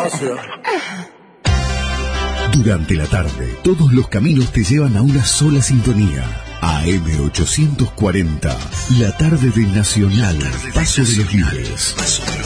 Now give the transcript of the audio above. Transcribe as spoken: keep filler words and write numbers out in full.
espacio. Durante la tarde, todos los caminos te llevan a una sola sintonía. A M ochocientos cuarenta, la tarde de Nacional, Paso de los Libres.